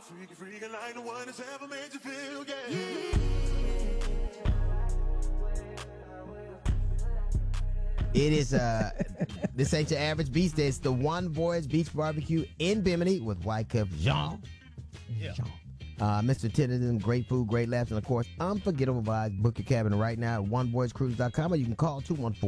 Freaking like the one that's ever made you feel, yeah. It is, this ain't your average beach day. It's the One Voyage Beach Barbecue in Bimini with Wycliffe Jean. Yeah. Mr. Tennant, great food, great laughs, and of course, unforgettable vibes. Book your cabin right now at onevoyagecruise.com, or you can call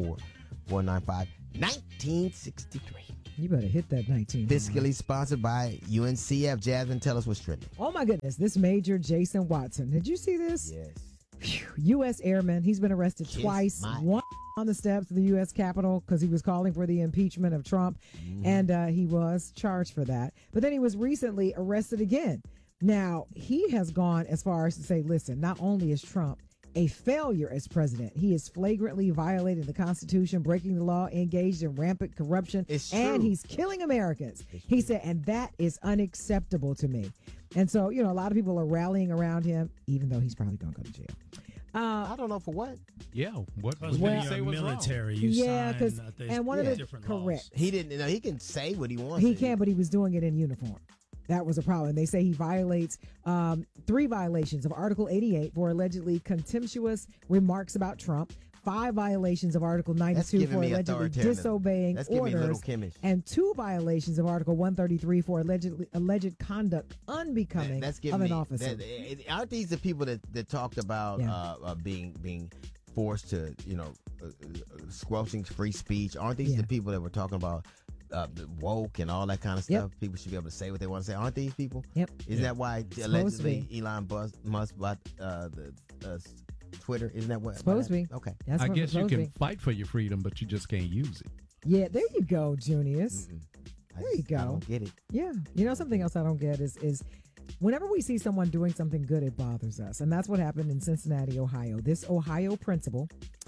214-495-1963. You better hit that 19. Fiscally sponsored by UNCF. Jasmine, tell us what's trending. Oh my goodness, this Major Jason Watson. Did you see this? Yes. U.S. airman. He's been arrested twice. One on the steps of the U.S. Capitol because he was calling for the impeachment of Trump, and he was charged for that. But then he was recently arrested again. Now, he has gone as far as to say, listen, not only is Trump a failure as president, he is flagrantly violating the Constitution, breaking the law, engaged in rampant corruption, and he's killing Americans. He said, and that is unacceptable to me. And so, you know, a lot of people are rallying around him, even though he's probably going to go to jail. I don't know for what. Yeah, what Because did when he say you're was military, wrong? you Yeah, sign, and one of the different correct. laws. He didn't. You know, he can say what he wants. He can, but he was doing it in uniform. That was a problem. They say he violates 3 violations of Article 88 for allegedly contemptuous remarks about Trump, 5 violations of Article 92 for allegedly disobeying orders, and 2 violations of Article 133 for alleged conduct unbecoming of an officer. Aren't these the people that talked about being forced to, you know, squelching free speech? Aren't these the people that were talking about woke and all that kind of stuff? People should be able to say what they want to say. Aren't these people? Isn't that why allegedly Elon Musk bought the Twitter? Isn't that what? Supposed to be. Okay. I guess you can fight for your freedom, but you just can't use it. Yeah, there you go, Junius. There you go. I don't get it. Yeah. You know, something else I don't get is whenever we see someone doing something good, it bothers us. And that's what happened in Cincinnati, Ohio. This Ohio principal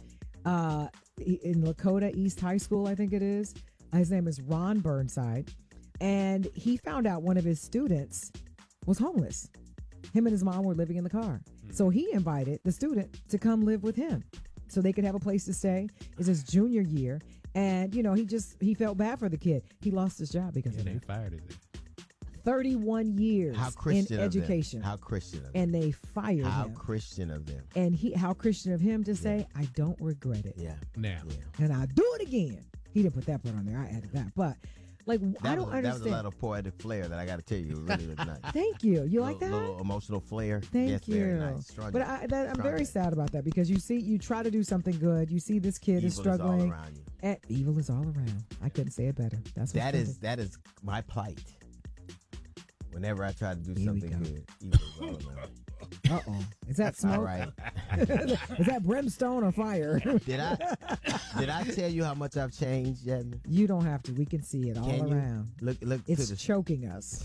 in Lakota East High School, I think it is. His name is Ron Burnside. And he found out one of his students was homeless. Him and his mom were living in the car. So he invited the student to come live with him so they could have a place to stay. It's his junior year. And, you know, he felt bad for the kid. He lost his job because of they it. fired him. 31 years in education. How Christian of them. And they fired him. How Christian of them. And how Christian of him to say, I don't regret it. Yeah. Now. And I'll do it again. He didn't put that part on there. I added that. But, like, I don't understand. That was a little poetic flair that I got to tell you. It really was nice. Thank you. You like that? A little emotional flair. Thank you. Very nice. But I'm very sad about that because you try to do something good. You see this kid is struggling. Evil is all around you. And evil is all around. I couldn't say it better. That is my plight. Whenever I try to do something good, evil is all around. Uh-oh. Is that smoke? All right. Is that brimstone or fire? Did I tell you how much I've changed, Jasmine? You don't have to. We can see it all around. Look it's choking us.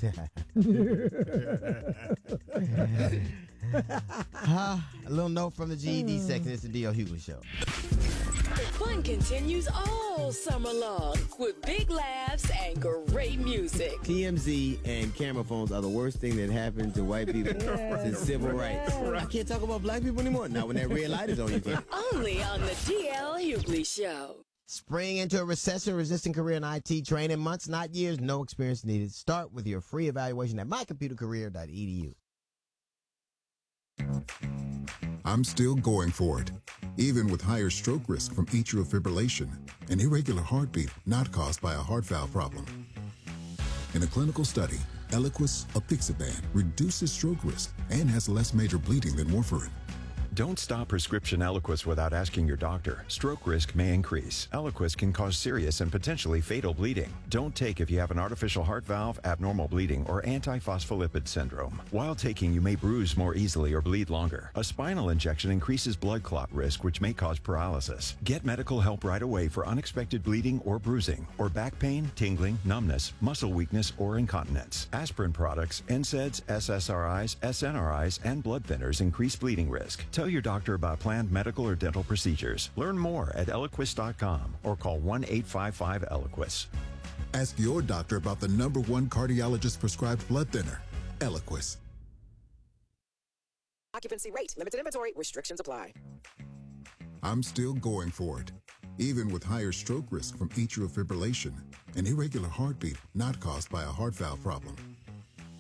A little note from the GED section. It's the D.L. Hughley Show. Fun continues all summer long with big laughs and great music. TMZ and camera phones are the worst thing that happened to white people since civil rights. I can't talk about black people anymore. Not when that red light is on you. Only on the DL Hughley Show. Spring into a recession-resistant career in IT training. Months, not years, no experience needed. Start with your free evaluation at mycomputercareer.edu. I'm still going for it, even with higher stroke risk from atrial fibrillation, an irregular heartbeat not caused by a heart valve problem. In a clinical study, Eliquis apixaban reduces stroke risk and has less major bleeding than warfarin. Don't stop prescription Eliquis without asking your doctor. Stroke risk may increase. Eliquis can cause serious and potentially fatal bleeding. Don't take if you have an artificial heart valve, abnormal bleeding, or antiphospholipid syndrome. While taking, you may bruise more easily or bleed longer. A spinal injection increases blood clot risk, which may cause paralysis. Get medical help right away for unexpected bleeding or bruising, or back pain, tingling, numbness, muscle weakness, or incontinence. Aspirin products, NSAIDs, SSRIs, SNRIs, and blood thinners increase bleeding risk. Tell your doctor about planned medical or dental procedures. Learn more at Eliquis.com or call 1-855-ELIQUIS. Ask your doctor about the #1 cardiologist prescribed blood thinner, Eliquis. Occupancy rate, limited inventory, restrictions apply. I'm still going for it, even with higher stroke risk from atrial fibrillation, an irregular heartbeat not caused by a heart valve problem.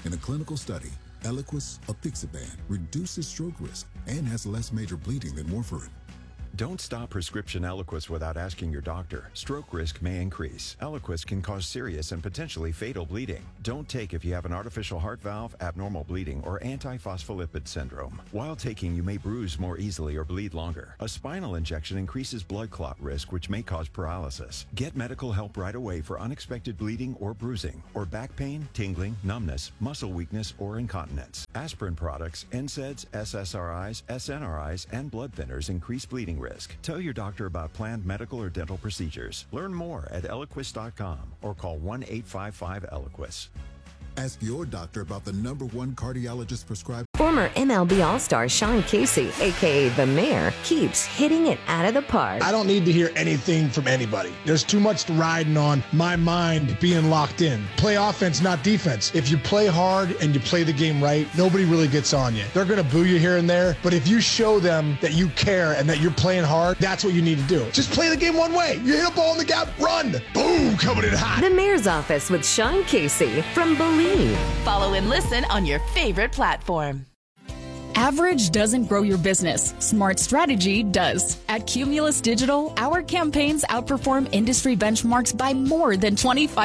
In a clinical study, Eliquis apixaban reduces stroke risk and has less major bleeding than warfarin. Don't stop prescription Eliquis without asking your doctor. Stroke risk may increase. Eliquis can cause serious and potentially fatal bleeding. Don't take if you have an artificial heart valve, abnormal bleeding, or antiphospholipid syndrome. While taking, you may bruise more easily or bleed longer. A spinal injection increases blood clot risk, which may cause paralysis. Get medical help right away for unexpected bleeding or bruising, or back pain, tingling, numbness, muscle weakness, or incontinence. Aspirin products, NSAIDs, SSRIs, SNRIs, and blood thinners increase bleeding risk. Tell your doctor about planned medical or dental procedures. Learn more at Eliquis.com or call 1-855-ELIQUIS. Ask your doctor about the #1 cardiologist prescribed. Former MLB All-Star Sean Casey, a.k.a. The Mayor, keeps hitting it out of the park. I don't need to hear anything from anybody. There's too much riding on my mind being locked in. Play offense, not defense. If you play hard and you play the game right, nobody really gets on you. They're going to boo you here and there, but if you show them that you care and that you're playing hard, that's what you need to do. Just play the game one way. You hit a ball in the gap, run. Boom, coming in hot. The Mayor's Office with Sean Casey from Believe. Follow and listen on your favorite platform. Average doesn't grow your business. Smart strategy does. At Cumulus Digital, our campaigns outperform industry benchmarks by more than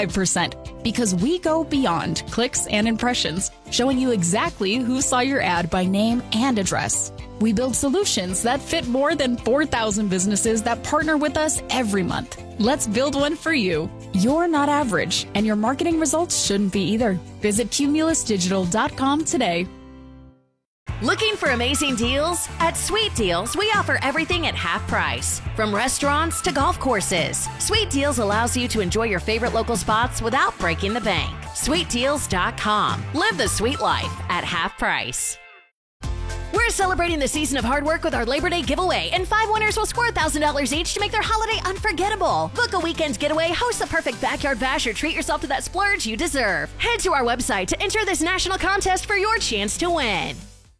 25% because we go beyond clicks and impressions, showing you exactly who saw your ad by name and address. We build solutions that fit more than 4,000 businesses that partner with us every month. Let's build one for you. You're not average, and your marketing results shouldn't be either. Visit cumulusdigital.com today. Looking for amazing deals? At Sweet Deals, we offer everything at half price. From restaurants to golf courses, Sweet Deals allows you to enjoy your favorite local spots without breaking the bank. SweetDeals.com. Live the sweet life at half price. We're celebrating the season of hard work with our Labor Day giveaway, and 5 winners will score $1,000 each to make their holiday unforgettable. Book a weekend getaway, host the perfect backyard bash, or treat yourself to that splurge you deserve. Head to our website to enter this national contest for your chance to win.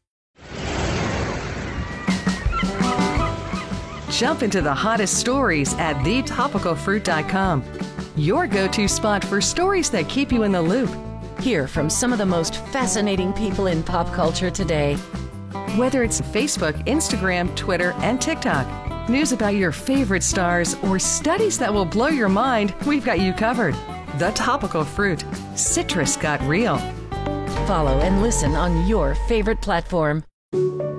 Jump into the hottest stories at thetopicalfruit.com. Your go-to spot for stories that keep you in the loop. Hear from some of the most fascinating people in pop culture today. Whether it's Facebook, Instagram, Twitter, and TikTok, news about your favorite stars, or studies that will blow your mind, we've got you covered. The Topical Fruit. Citrus got real. Follow and listen on your favorite platform.